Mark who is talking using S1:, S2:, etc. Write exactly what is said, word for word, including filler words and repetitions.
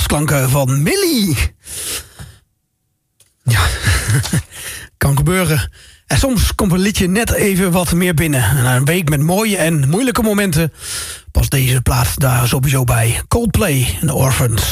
S1: basklanken van Millie. Ja, kan gebeuren. En soms komt een liedje net even wat meer binnen. En na een week met mooie en moeilijke momenten past deze plaat daar sowieso bij. Coldplay en The Orphans.